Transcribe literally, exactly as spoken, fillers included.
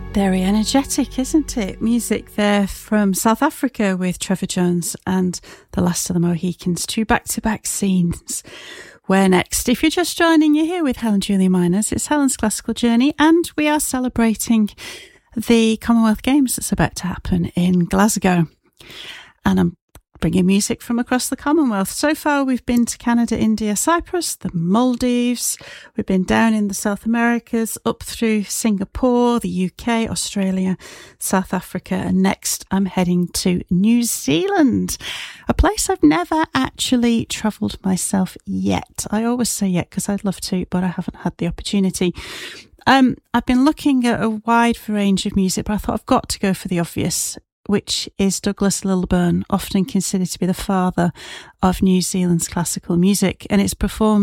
Very energetic, isn't it? Music there from South Africa with Trevor Jones and The Last of the Mohicans, two back-to-back scenes. Where next? If you're just joining, you're here with Helen Julia Miners. It's Helen's Classical Journey, and we are celebrating the Commonwealth Games that's about to happen in Glasgow. And I'm bringing music from across the Commonwealth. So far, we've been to Canada, India, Cyprus, the Maldives. We've been down in the South Americas, up through Singapore, the U K, Australia, South Africa. And next, I'm heading to New Zealand, a place I've never actually travelled myself yet. I always say yet because I'd love to, but I haven't had the opportunity. Um, I've been looking at a wide range of music, but I thought I've got to go for the obvious, which is Douglas Lilburn, often considered to be the father of New Zealand's classical music, and it's performed